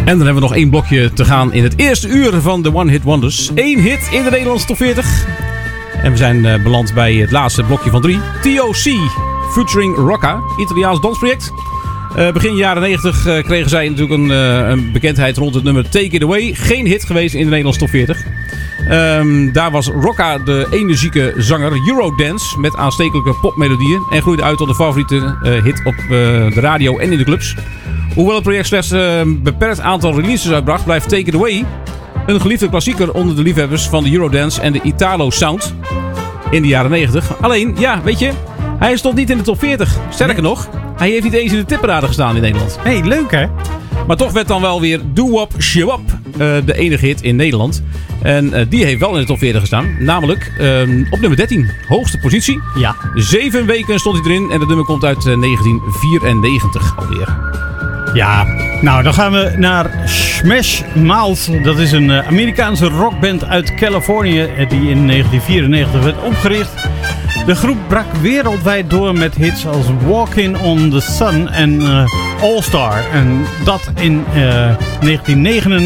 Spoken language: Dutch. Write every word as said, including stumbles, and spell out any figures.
En dan hebben we nog één blokje te gaan in het eerste uur van de One Hit Wonders. Eén hit in de Nederlandse top veertig. En we zijn uh, beland bij het laatste blokje van drie. T O C, featuring Rocca, Italiaans dansproject. Uh, begin jaren negentig uh, kregen zij natuurlijk een, uh, een bekendheid rond het nummer Take It Away. Geen hit geweest in de Nederlandse top veertig. Um, daar was Rocca de energieke zanger Eurodance met aanstekelijke popmelodieën. En groeide uit tot de favoriete uh, hit op uh, de radio en in de clubs. Hoewel het project slechts een uh, beperkt aantal releases uitbracht, blijft Take It Away een geliefde klassieker onder de liefhebbers van de Eurodance en de Italo Sound in de jaren negentig. Alleen, ja, weet je, hij stond niet in de top veertig. Sterker nee. nog, hij heeft niet eens in de tipparade gestaan in Nederland. Hé, hey, leuk hè? Maar toch werd dan wel weer Doo-Wop Shwap uh, de enige hit in Nederland. En uh, die heeft wel in de top veertig gestaan. Namelijk uh, op nummer dertien. Hoogste positie. Ja. Zeven weken stond hij erin. En het nummer komt uit uh, negentien vierennegentig alweer. Ja, nou dan gaan we naar Smash Mouth. Dat is een uh, Amerikaanse rockband uit Californië die in negentien vierennegentig werd opgericht. De groep brak wereldwijd door met hits als Walking on the Sun en uh, All Star. En dat in uh, negentien negenennegentig.